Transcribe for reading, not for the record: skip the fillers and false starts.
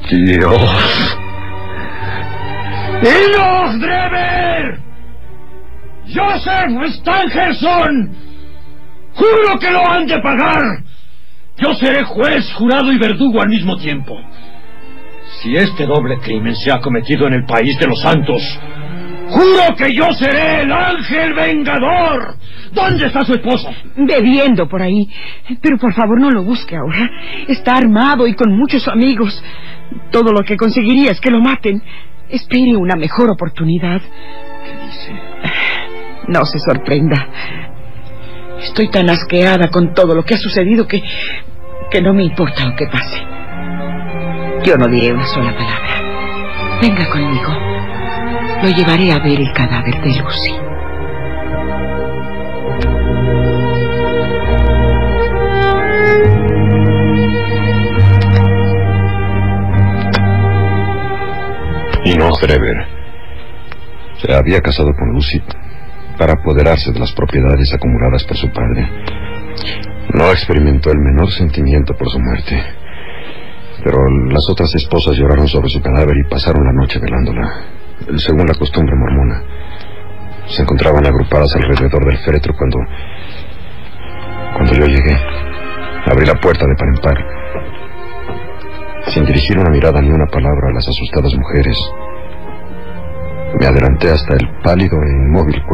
Dios. ¡Hinoch Drever! ¡Joseph Stangerson! ¡Juro que lo han de pagar! Yo seré juez, jurado y verdugo al mismo tiempo. Si este doble crimen se ha cometido en el país de los santos, juro que yo seré el ángel vengador. ¿Dónde está su esposa? Bebiendo por ahí. Pero por favor no lo busque ahora. Está armado y con muchos amigos. Todo lo que conseguiría es que lo maten. Espere una mejor oportunidad. ¿Qué dice? No se sorprenda. Estoy tan asqueada con todo lo que ha sucedido que no me importa lo que pase. Yo no diré una sola palabra. Venga conmigo. Lo llevaré a ver el cadáver de Lucy. Hinoch Drever se había casado con Lucy para apoderarse de las propiedades acumuladas por su padre. No experimentó el menor sentimiento por su muerte, pero las otras esposas lloraron sobre su cadáver y pasaron la noche velándola, según la costumbre mormona. Se encontraban agrupadas alrededor del féretro cuando yo llegué. Abrí la puerta de par en par, sin dirigir una mirada ni una palabra a las asustadas mujeres. Me adelanté hasta el pálido e inmóvil